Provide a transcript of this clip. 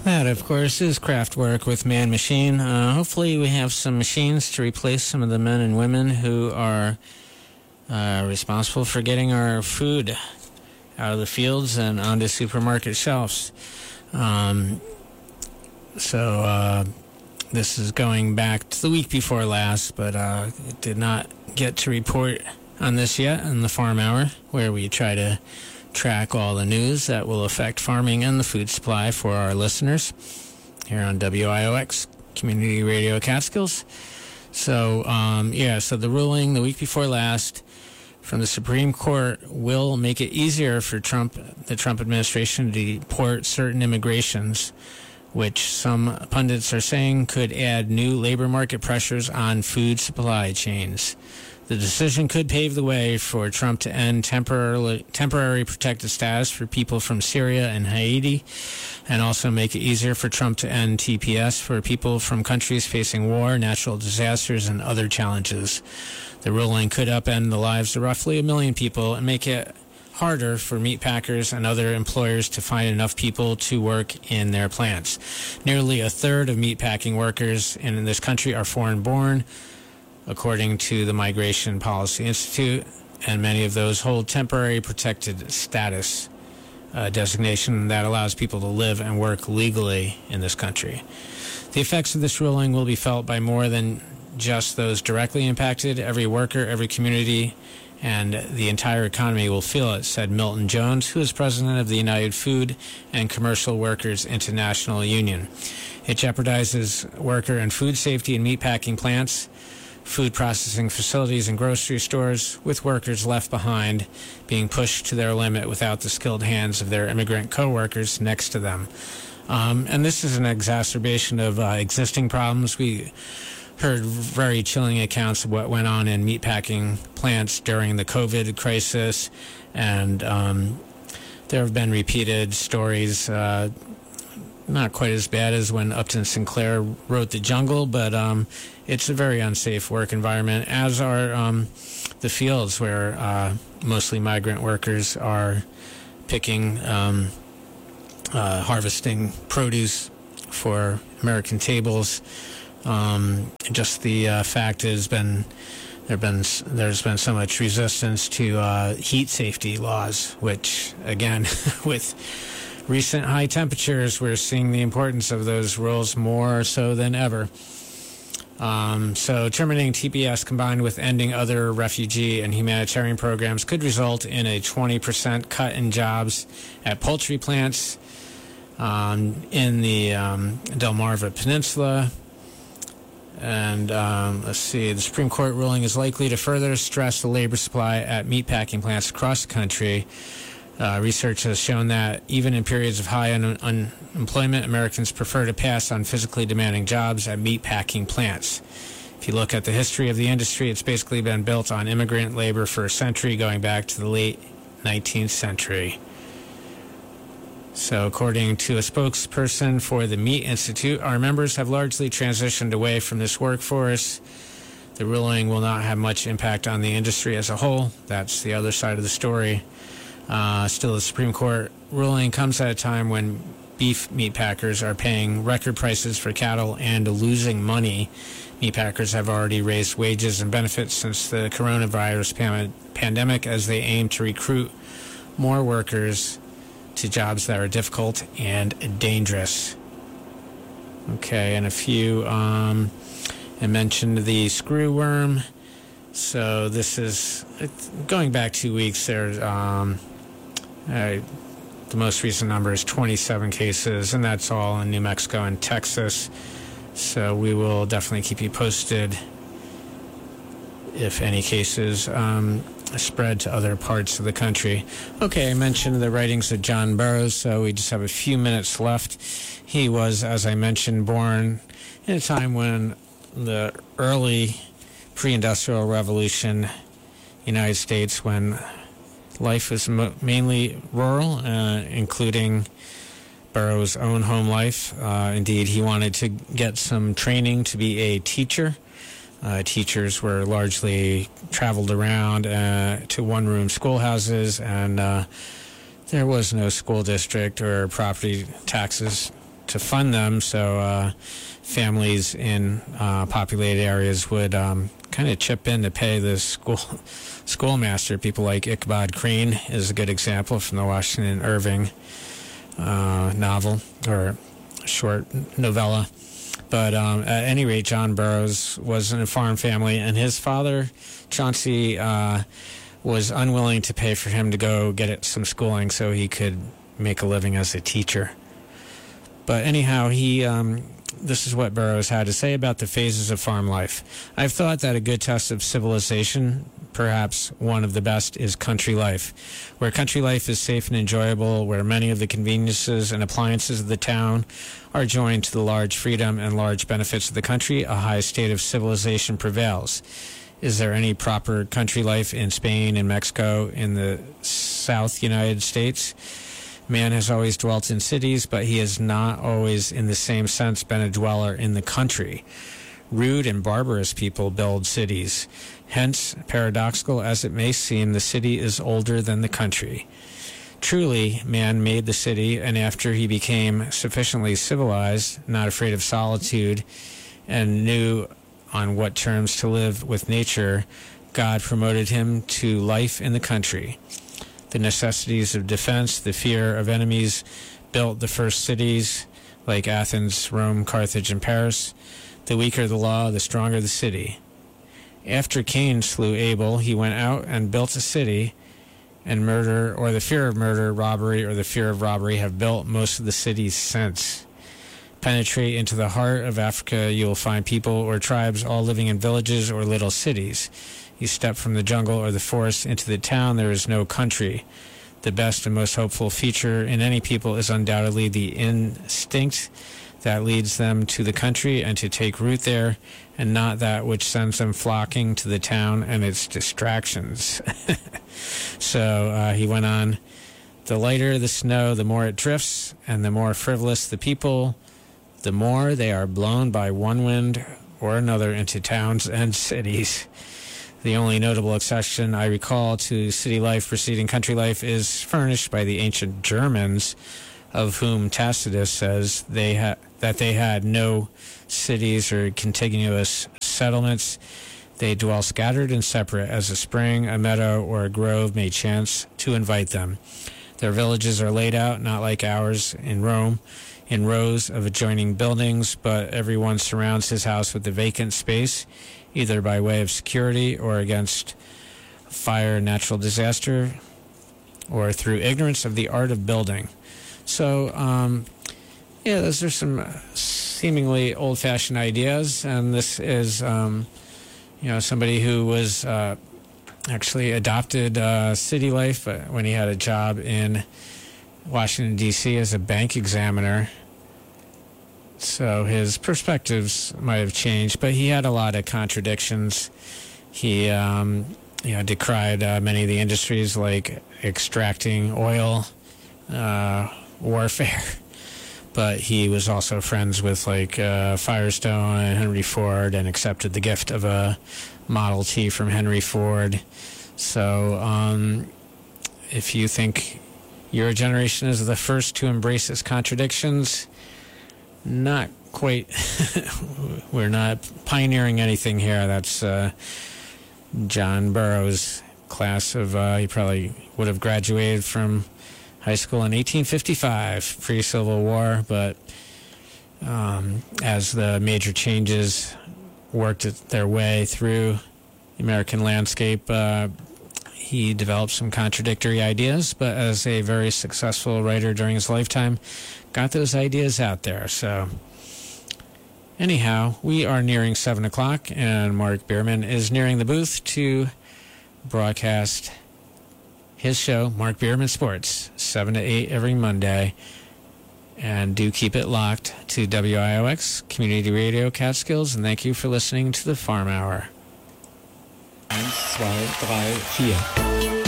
That, of course, is Kraftwerk with Man Machine. Hopefully we have some machines to replace some of the men and women who are responsible for getting our food out of the fields and onto supermarket shelves. This is going back to the week before last, but it did not get to report on this yet in the Farm Hour, where we try to track all the news that will affect farming and the food supply for our listeners here on WIOX Community Radio Catskills. So the ruling the week before last from the Supreme Court will make it easier for the Trump administration to deport certain immigrations, which some pundits are saying could add new labor market pressures on food supply chains. The decision could pave the way for Trump to end temporary protected status for people from Syria and Haiti, and also make it easier for Trump to end TPS for people from countries facing war, natural disasters, and other challenges. The ruling could upend the lives of roughly 1 million people and make it harder for meat packers and other employers to find enough people to work in their plants. Nearly a third of meatpacking workers in this country are foreign-born, according to the Migration Policy Institute, and many of those hold temporary protected status designation that allows people to live and work legally in this country. The effects of this ruling will be felt by more than just those directly impacted. Every worker, every community, and the entire economy will feel it, said Milton Jones, who is president of the United Food and Commercial Workers International Union. It jeopardizes worker and food safety in meatpacking plants, food processing facilities, and grocery stores, with workers left behind being pushed to their limit without the skilled hands of their immigrant co-workers next to them. And this is an exacerbation of existing problems. We heard very chilling accounts of what went on in meatpacking plants during the COVID crisis, and there have been repeated stories, not quite as bad as when Upton Sinclair wrote The Jungle, but it's a very unsafe work environment, as are the fields where mostly migrant workers are picking, harvesting produce for American tables. Just the fact has been there's been so much resistance to heat safety laws, which again, with recent high temperatures, we're seeing the importance of those rules more so than ever. So terminating TPS combined with ending other refugee and humanitarian programs could result in a 20% cut in jobs at poultry plants in the Delmarva Peninsula. And let's see, the Supreme Court ruling is likely to further stress the labor supply at meatpacking plants across the country. Research has shown that even in periods of high unemployment, Americans prefer to pass on physically demanding jobs at meatpacking plants. If you look at the history of the industry, it's basically been built on immigrant labor for a century, going back to the late 19th century. So according to a spokesperson for the Meat Institute, our members have largely transitioned away from this workforce. The ruling will not have much impact on the industry as a whole. That's the other side of the story. Still, the Supreme Court ruling comes at a time when beef meat packers are paying record prices for cattle and losing money. Meat packers have already raised wages and benefits since the coronavirus pandemic as they aim to recruit more workers to jobs that are difficult and dangerous. Okay, and a few, I mentioned the screwworm. So this is, going back 2 weeks, there's, the most recent number is 27 cases, and that's all in New Mexico and Texas. So we will definitely keep you posted if any cases spread to other parts of the country. Okay, I mentioned the writings of John Burroughs, so we just have a few minutes left. He was, as I mentioned, born in a time when the early pre-industrial revolution United States, when life was mainly rural, including Burroughs' own home life. Indeed, he wanted to get some training to be a teacher. Teachers were largely traveled around to one-room schoolhouses, and there was no school district or property taxes to fund them. So families in populated areas would kind of chip in to pay the schoolmaster. People like Ichabod Crane is a good example from the Washington Irving novel or short novella. But at any rate, John Burroughs was in a farm family, and his father, Chauncey, was unwilling to pay for him to go get some schooling so he could make a living as a teacher. But anyhow, this is what Burroughs had to say about the phases of farm life. I've thought that a good test of civilization, perhaps one of the best, is country life, where country life is safe and enjoyable, where many of the conveniences and appliances of the town are joined to the large freedom and large benefits of the country. A high state of civilization prevails. Is there any proper country life in Spain and Mexico, in the South United States? Man has always dwelt in cities, but he has not always in the same sense been a dweller in the country. Rude and barbarous people build cities. Hence, paradoxical as it may seem, the city is older than the country. Truly, man made the city, and after he became sufficiently civilized, not afraid of solitude, and knew on what terms to live with nature, God promoted him to life in the country. The necessities of defense, the fear of enemies, built the first cities like Athens, Rome, Carthage, and Paris. The weaker the law, the stronger the city. After Cain slew Abel, he went out and built a city, and murder, or the fear of murder, robbery, or the fear of robbery have built most of the cities since. Penetrate into the heart of Africa, you will find people or tribes all living in villages or little cities. You step from the jungle or the forest into the town, there is no country. The best and most hopeful feature in any people is undoubtedly the instinct that leads them to the country and to take root there, and not that which sends them flocking to the town and its distractions. So he went on, the lighter the snow, the more it drifts, and the more frivolous the people, the more they are blown by one wind or another into towns and cities. The only notable exception I recall to city life preceding country life is furnished by the ancient Germans, of whom Tacitus says that they had no cities or contiguous settlements. They dwell scattered and separate as a spring, a meadow, or a grove may chance to invite them. Their villages are laid out, not like ours in Rome, in rows of adjoining buildings, but everyone surrounds his house with the vacant space, either by way of security or against fire, natural disaster, or through ignorance of the art of building. So, those are some seemingly old-fashioned ideas, and this is, somebody who was actually adopted city life when he had a job in Washington, D.C. as a bank examiner. So his perspectives might have changed, but he had a lot of contradictions. He, decried many of the industries like extracting oil, warfare. But he was also friends with Firestone and Henry Ford, and accepted the gift of a Model T from Henry Ford. So if you think your generation is the first to embrace its contradictions, not quite. We're not pioneering anything here. That's John Burroughs' class of, he probably would have graduated from high school in 1855, pre-Civil War, but as the major changes worked their way through the American landscape, he developed some contradictory ideas, but as a very successful writer during his lifetime, got those ideas out there. So anyhow, we are nearing 7 o'clock, and Mark Bierman is nearing the booth to broadcast his show, Mark Bierman Sports, 7 to 8 every Monday. And do keep it locked to WIOX, Community Radio Catskills, and thank you for listening to the Farm Hour. 1, 2, 3, 4